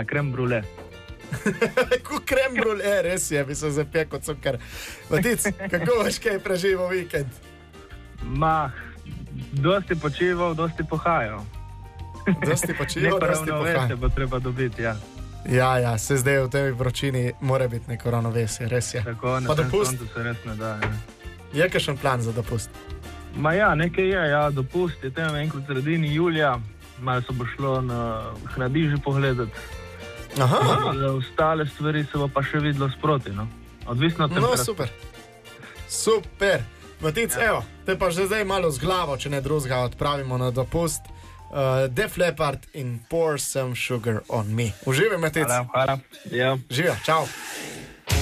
krem brule. Ko krem brule, res je, bi se zapekel cukor. Matic, kako boš kaj preživel vikend? Dosti počival, dosti pohajal. Dosti počival, dosti pohajal. Neko ravnovesje bo treba dobiti, ja. Ja, se zdaj v tej vročini mora biti neko ravnovesje, res je. Tako, na tem soncu se res ne da, ja. Je kakšen plan za dopust? Nekaj je, dopust je tem enkrat v sredini julija, malo se bo šlo na Hradiži pogledati. Ostale stvari se bo pa še videlo sproti, no. Odvisno od temperature. Super. Matic, evo, te pa že zdaj malo z glavo, če ne drugega, odpravimo na dopust. Def Leppard in Pour Some Sugar on Me. Uživaj, Matic. Hvala. Ja. Živijo, čau.